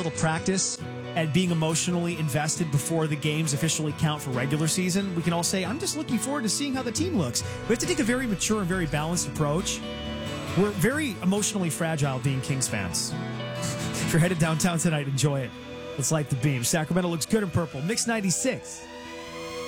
little practice at being emotionally invested before the games officially count for regular season, we can all say, I'm just looking forward to seeing how the team looks. We have to take a very mature and very balanced approach. We're very emotionally fragile being Kings fans. If you're headed downtown tonight, enjoy it. Let's light the beam. Sacramento looks good in purple. Mix 96.